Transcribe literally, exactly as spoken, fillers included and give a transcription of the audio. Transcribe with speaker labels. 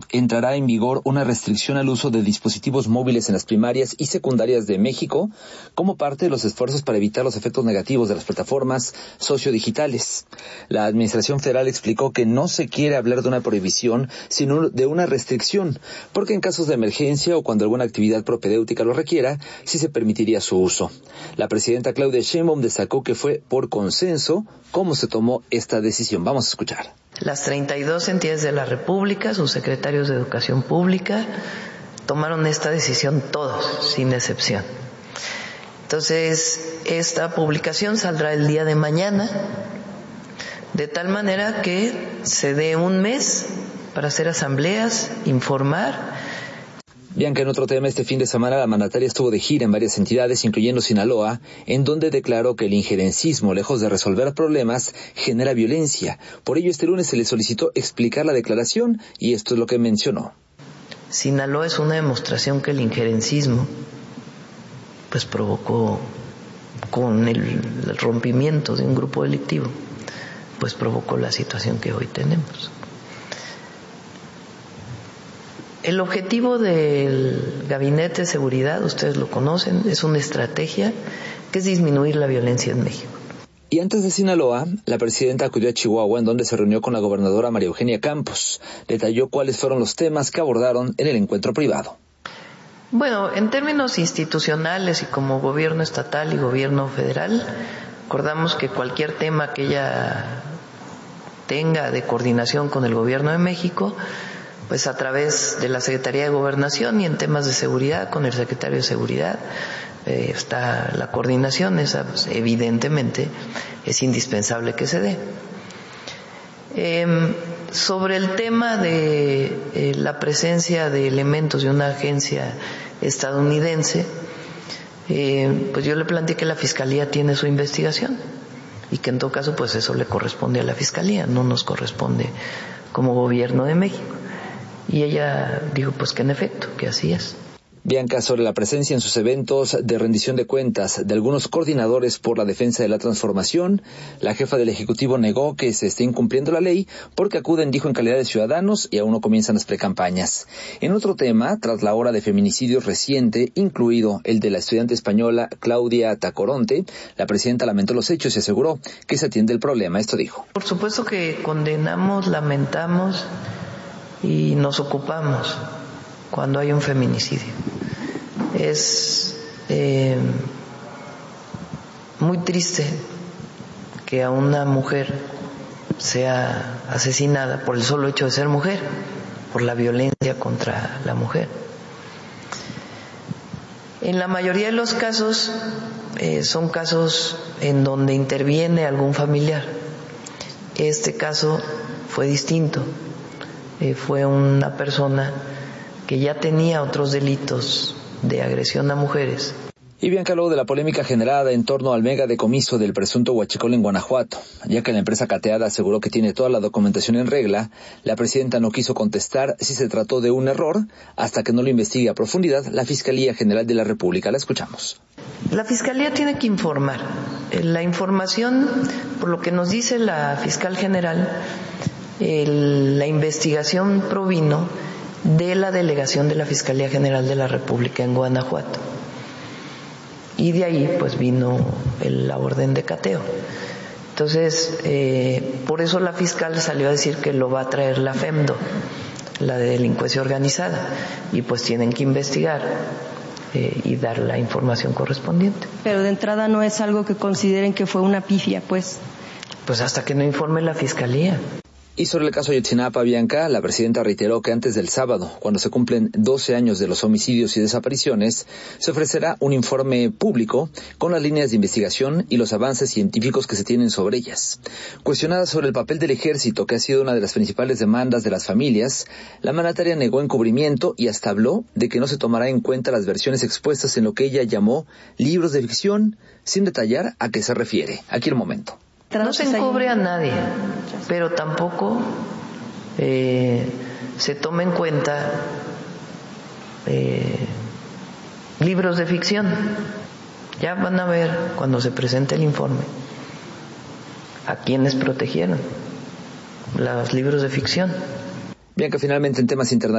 Speaker 1: entrará en vigor una restricción al uso de dispositivos móviles en las primarias y secundarias de México como parte de los esfuerzos para evitar los efectos negativos de las plataformas sociodigitales. La Administración Federal explicó que no se quiere hablar de una prohibición, sino de una restricción, porque en casos de emergencia o cuando alguna actividad propedéutica lo requiera, sí se permitiría su uso. La presidenta Claudia Sheinbaum destacó que fue por consenso cómo se tomó esta decisión. Vamos a escuchar.
Speaker 2: Las treinta y dos entidades de la República, sus secretarios de Educación Pública, tomaron esta decisión todos, sin excepción. Entonces, esta publicación saldrá el día de mañana, de tal manera que se dé un mes para hacer asambleas, informar.
Speaker 1: Bianca, en otro tema, este fin de semana la mandataria estuvo de gira en varias entidades, incluyendo Sinaloa, en donde declaró que el injerencismo, lejos de resolver problemas, genera violencia. Por ello, este lunes se le solicitó explicar la declaración y esto es lo que mencionó.
Speaker 2: Sinaloa es una demostración que el injerencismo pues provocó, con el, el rompimiento de un grupo delictivo, pues provocó la situación que hoy tenemos. El objetivo del Gabinete de Seguridad, ustedes lo conocen, es una estrategia que es disminuir la violencia en México.
Speaker 1: Y antes de Sinaloa, la presidenta acudió a Chihuahua, en donde se reunió con la gobernadora María Eugenia Campos. Detalló cuáles fueron los temas que abordaron en el encuentro privado.
Speaker 2: Bueno, en términos institucionales y como gobierno estatal y gobierno federal, acordamos que cualquier tema que ella tenga de coordinación con el gobierno de México, pues a través de la Secretaría de Gobernación y en temas de seguridad con el secretario de Seguridad eh, está la coordinación, esa pues, evidentemente es indispensable que se dé. Eh, sobre el tema de eh, la presencia de elementos de una agencia estadounidense, eh, pues yo le planteé que la Fiscalía tiene su investigación y que en todo caso pues eso le corresponde a la Fiscalía, no nos corresponde como gobierno de México. Y ella dijo pues que en efecto, que así es.
Speaker 1: Bianca, sobre la presencia en sus eventos de rendición de cuentas de algunos coordinadores por la defensa de la transformación, la jefa del Ejecutivo negó que se esté incumpliendo la ley porque acuden, dijo, en calidad de ciudadanos y aún no comienzan las precampañas. En otro tema, tras la ola de feminicidio reciente, incluido el de la estudiante española Claudia Tacoronte, la presidenta lamentó los hechos y aseguró que se atiende el problema. Esto dijo.
Speaker 2: Por supuesto que condenamos, lamentamos y nos ocupamos cuando hay un feminicidio. Es eh, muy triste que a una mujer sea asesinada por el solo hecho de ser mujer, por la violencia contra la mujer. En la mayoría de los casos eh, son casos en donde interviene algún familiar. Este caso fue distinto. Eh, fue una persona que ya tenía otros delitos de agresión a mujeres.
Speaker 1: Y Bianca, luego de la polémica generada en torno al mega decomiso del presunto huachicol en Guanajuato, ya que la empresa cateada aseguró que tiene toda la documentación en regla, la presidenta no quiso contestar si se trató de un error hasta que no lo investigue a profundidad la Fiscalía General de la República. La escuchamos.
Speaker 2: La Fiscalía tiene que informar. La información, por lo que nos dice la Fiscal General, el, la investigación provino de la delegación de la Fiscalía General de la República en Guanajuato. Y de ahí pues vino el, la orden de cateo. Entonces, eh, por eso la fiscal salió a decir que lo va a traer la FEMDO, la de delincuencia organizada, y pues tienen que investigar eh, y dar la información correspondiente.
Speaker 3: Pero de entrada no es algo que consideren que fue una pifia, pues.
Speaker 2: Pues hasta que no informe la Fiscalía.
Speaker 1: Y sobre el caso Ayotzinapa, Bianca, la presidenta reiteró que antes del sábado, cuando se cumplen doce años de los homicidios y desapariciones, se ofrecerá un informe público con las líneas de investigación y los avances científicos que se tienen sobre ellas. Cuestionada sobre el papel del ejército, que ha sido una de las principales demandas de las familias, la mandataria negó encubrimiento y hasta habló de que no se tomará en cuenta las versiones expuestas en lo que ella llamó libros de ficción, sin detallar a qué se refiere. Aquí el momento.
Speaker 2: No se encubre a nadie, pero tampoco eh, se toma en cuenta eh, libros de ficción. Ya van a ver cuando se presente el informe a quienes protegieron los libros de ficción.
Speaker 1: Bien, que finalmente en temas internacionales